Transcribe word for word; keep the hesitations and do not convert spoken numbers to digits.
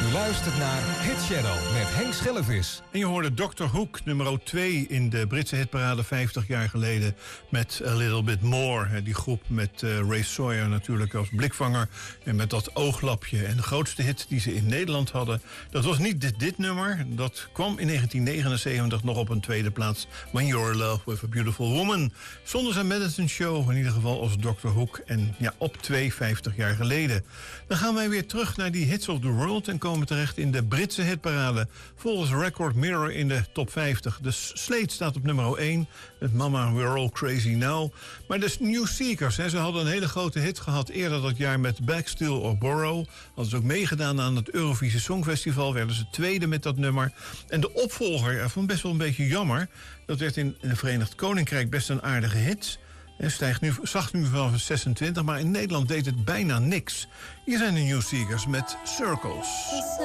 U luistert naar Hit Channel met Henk Schillevis. En je hoorde doctor Hook, nummer twee in de Britse hitparade vijftig jaar geleden met A Little Bit More. Die groep met uh, Ray Sawyer natuurlijk als blikvanger en met dat ooglapje. En de grootste hit die ze in Nederland hadden, dat was niet dit, dit nummer. Dat kwam in negentien negenenzeventig nog op een tweede plaats. When You're in Love with a Beautiful Woman. Zonder zijn Madison Show, in ieder geval als doctor Hook. En ja, op twee, vijftig jaar geleden. Dan gaan wij weer terug naar die hits of the world en komen terecht in de Britse hitparade. Volgens Record Mirror in de top vijftig. De Slade staat op nummer één met Mama We're All Crazy Now. Maar de New Seekers, hè, ze hadden een hele grote hit gehad eerder dat jaar met Back, Still or Borrow. Hadden ze ook meegedaan aan het Eurovisie Songfestival. Werden ze tweede met dat nummer. En de opvolger, ervan best wel een beetje jammer. Dat werd in het Verenigd Koninkrijk best een aardige hit. En stijgt nu, zacht nu vanaf zesentwintig, maar in Nederland deed het bijna niks. Hier zijn de New Seekers met Circles.